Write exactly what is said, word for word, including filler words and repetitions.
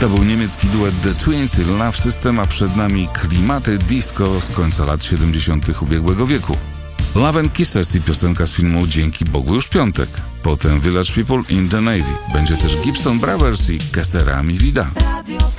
To był niemiecki duet The Twins i Love System, a przed nami klimaty disco z końca lat siedemdziesiątych ubiegłego wieku. Love and Kisses i piosenka z filmu Dzięki Bogu już piątek. Potem Village People in the Navy. Będzie też Gibson Brothers i Que Sera Mi Vida.